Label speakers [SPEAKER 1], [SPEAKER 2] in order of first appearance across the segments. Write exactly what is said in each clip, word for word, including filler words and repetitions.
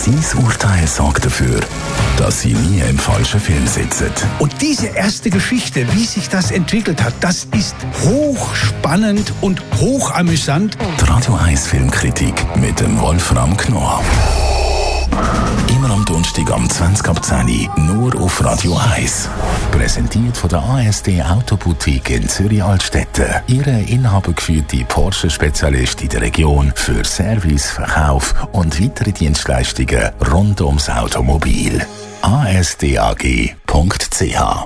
[SPEAKER 1] Sein Urteil sorgt dafür, dass Sie nie im falschen Film sitzen.
[SPEAKER 2] Und diese erste Geschichte, wie sich das entwickelt hat, das ist hochspannend und hochamüsant.
[SPEAKER 1] Die Radio eins Filmkritik mit dem Wolfram Knorr. Immer am Donnerstag am zwanzig ab zehn nur auf Radio eins. Präsentiert von der A S D Autoboutique in Zürich-Altstetten. Ihre inhabergeführte Porsche-Spezialist in der Region für Service, Verkauf und weitere Dienstleistungen rund ums Automobil. a s d a g punkt c h.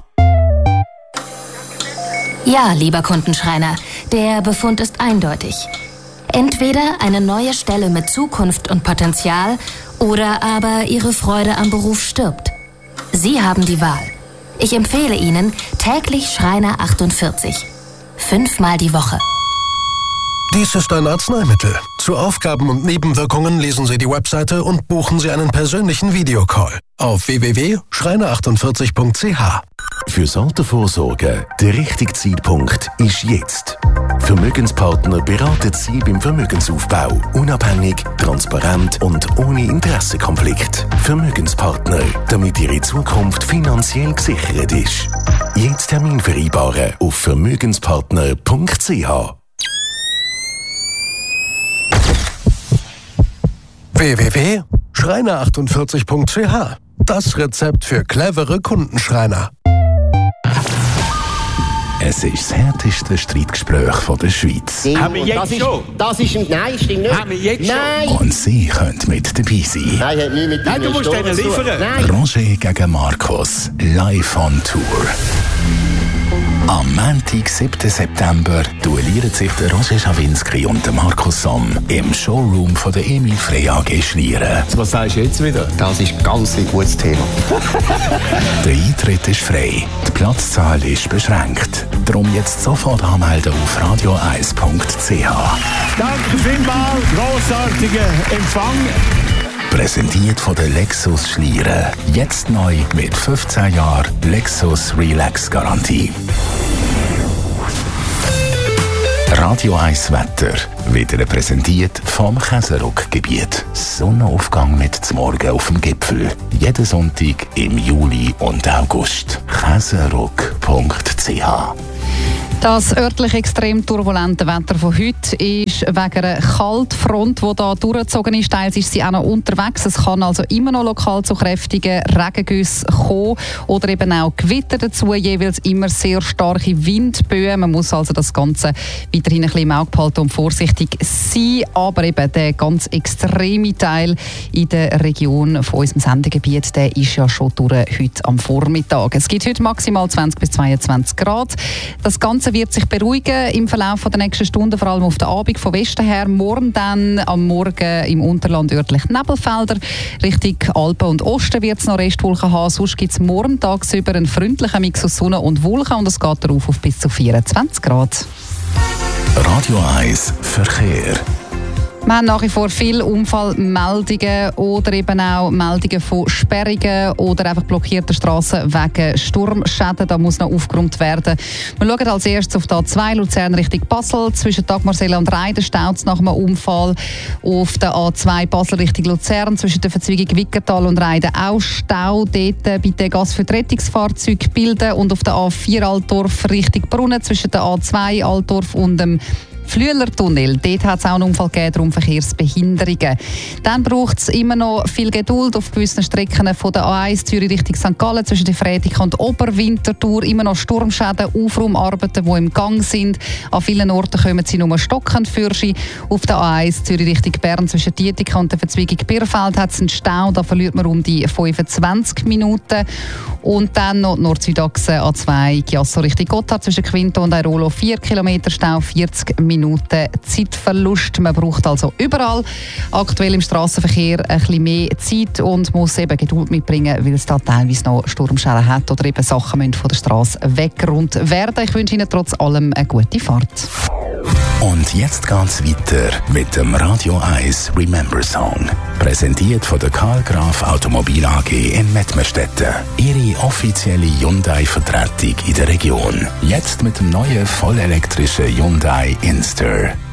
[SPEAKER 3] Ja, lieber Kundenschreiner, der Befund ist eindeutig. Entweder eine neue Stelle mit Zukunft und Potenzial oder aber Ihre Freude am Beruf stirbt. Sie haben die Wahl. Ich empfehle Ihnen täglich Schreiner achtundvierzig. Fünfmal die Woche.
[SPEAKER 4] Dies ist ein Arzneimittel. Zu Aufgaben und Nebenwirkungen lesen Sie die Webseite und buchen Sie einen persönlichen Videocall auf w w w punkt schreiner achtundvierzig punkt c h.
[SPEAKER 1] Fürs Altersvorsorge, der richtige Zeitpunkt ist jetzt. Vermögenspartner beraten Sie beim Vermögensaufbau. Unabhängig, transparent und ohne Interessenkonflikt. Vermögenspartner, damit Ihre Zukunft finanziell gesichert ist. Jetzt Termin vereinbaren auf vermögenspartner punkt c h.
[SPEAKER 4] w w w punkt schreiner achtundvierzig punkt c h. Das Rezept für clevere Kundenschreiner.
[SPEAKER 1] Es ist das härteste Streitgespräch von der Schweiz.
[SPEAKER 5] Haben wir jetzt das schon? Ist, das ist ein... Nein, stimmt nicht.
[SPEAKER 1] Haben wir jetzt nein. Schon? Und Sie können mit dabei sein.
[SPEAKER 5] Nein, hat nicht mit
[SPEAKER 1] Nein,
[SPEAKER 5] du musst denen liefern. Nein.
[SPEAKER 1] Roger gegen Markus. Live on Tour. Am Montag, siebten September, duellieren sich der Roger Schawinski und der Markus Somm im Showroom von der Emil Frey A G Schlieren.
[SPEAKER 6] Was sagst du jetzt wieder?
[SPEAKER 5] Das ist ganz ein gutes Thema.
[SPEAKER 1] Der Eintritt ist frei. Die Platzzahl ist beschränkt. Darum jetzt sofort anmelden auf radio eins punkt c h.
[SPEAKER 2] Danke vielmals, grossartiger Empfang.
[SPEAKER 1] Präsentiert von der Lexus Schlieren. Jetzt neu mit fünfzehn Jahren Lexus Relax Garantie. Radio eins Wetter. Wieder präsentiert vom Käseruck-Gebiet. Sonnenaufgang mit zum Morgen auf dem Gipfel. Jeden Sonntag im Juli und August. käseruck punkt c h.
[SPEAKER 7] Das örtlich extrem turbulente Wetter von heute ist wegen einer Kaltfront, die hier durchgezogen ist. Teils ist sie auch noch unterwegs. Es kann also immer noch lokal zu kräftigen Regengüssen kommen oder eben auch Gewitter dazu. Jeweils immer sehr starke Windböen. Man muss also das Ganze weiterhin ein bisschen im Auge behalten und vorsichtig sein. Aber eben der ganz extreme Teil in der Region von unserem Sendegebiet, der ist ja schon durch heute am Vormittag. Es gibt heute maximal zwanzig bis zweiundzwanzig Grad. Das Ganze wird sich beruhigen im Verlauf der nächsten Stunden, vor allem auf den Abend von Westen her. Morgen dann am Morgen im Unterland örtlich Nebelfelder. Richtung Alpen und Osten wird es noch Restwolken haben. Sonst gibt es morgen tagsüber einen freundlichen Mix aus Sonne und Wolken und es geht darauf auf bis zu vierundzwanzig Grad.
[SPEAKER 1] Radio eins Verkehr.
[SPEAKER 7] Wir haben nach wie vor viele Unfallmeldungen oder eben auch Meldungen von Sperrungen oder einfach blockierten Strassen wegen Sturmschäden. Da muss noch aufgeräumt werden. Wir schauen als erstes auf die A zwei Luzern Richtung Basel. Zwischen Dagmarsella und Reiden staut es nach einem Unfall. Auf der A zwei Basel Richtung Luzern zwischen der Verzweigung Wickertal und Reiden auch Stau. Dort bitte Gas für die Rettungsfahrzeuge bilden. Und auf der A vier Altdorf Richtung Brunnen zwischen der A zwei Altdorf und dem Flüelertunnel, dort hat es auch einen Unfall gegeben, darum Verkehrsbehinderungen. Dann braucht es immer noch viel Geduld auf gewissen Strecken von der A eins Zürich Richtung Sankt Gallen zwischen der Freitag und Oberwinterthur. Immer noch Sturmschäden, Aufraumarbeiten, die im Gang sind. An vielen Orten kommen sie nur stockend für. Auf der A eins Zürich Richtung Bern zwischen Dietika und der Verzweigung Birfeld hat es einen Stau, da verliert man um die fünfundzwanzig Minuten. Und dann noch Nord-Südachse A zwei Chiasso Richtung Gotthard zwischen Quinto und Airolo vier Kilometer Stau, vierzig Minuten Zeitverlust. Man braucht also überall aktuell im Strassenverkehr ein bisschen mehr Zeit und muss eben Geduld mitbringen, weil es da teilweise noch Sturmschäden hat oder eben Sachen müssen von der Straße weggeräumt werden. Ich wünsche Ihnen trotz allem eine gute Fahrt.
[SPEAKER 1] Und jetzt geht's weiter mit dem Radio eins Remember Song. Präsentiert von der Karl Graf Automobil A G in Mettmerstetten. Ihre offizielle Hyundai-Vertretung in der Region. Jetzt mit dem neuen vollelektrischen Hyundai Inster.